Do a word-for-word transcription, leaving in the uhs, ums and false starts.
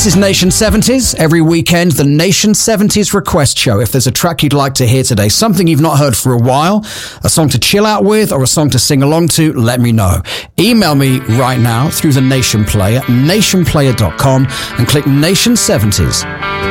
This is Nation seventies. Every weekend, the Nation seventies Request Show. If there's a track you'd like to hear today, something you've not heard for a while, a song to chill out with, or a song to sing along to, let me know. Email me right now through the Nation Player, nation player dot com, and click Nation seventies.